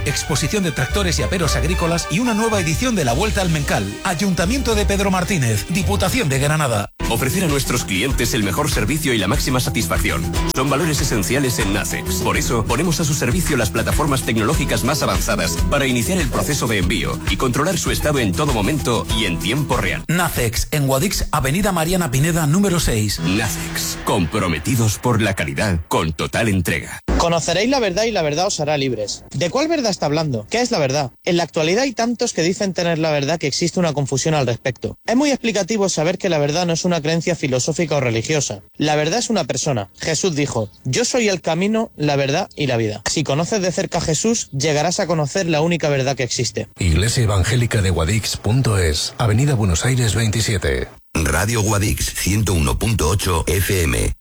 exposición de tractores y aperos agrícolas y una nueva edición de la Vuelta al Mencal. Ayuntamiento de Pedro Martínez, Diputación de Granada. Ofrecer a nuestros clientes el mejor servicio y la máxima satisfacción son valores esenciales en Nacex. Por eso, ponemos a su servicio las plataformas tecnológicas más avanzadas para iniciar el proceso de envío y controlar su estado en todo momento y en tiempo real. Nacex, en Guadix, Avenida Mariana Pineda, número 6. Nacex, comprometidos por la calidad con total entrega. Conoceréis la verdad y la verdad os hará libres. ¿De cuál verdad está hablando? ¿Qué es la verdad? En la actualidad hay tantos que dicen tener la verdad que existe una confusión al respecto. Es muy explicativo saber que la verdad no es una creencia filosófica o religiosa. La verdad es una persona. Jesús dijo: yo soy el camino, la verdad y la vida. Si conoces de cerca a Jesús, llegarás a conocer la única verdad que existe. Iglesia Evangélica de Guadix.es, Avenida Buenos Aires 27. Radio Guadix 101.8 FM.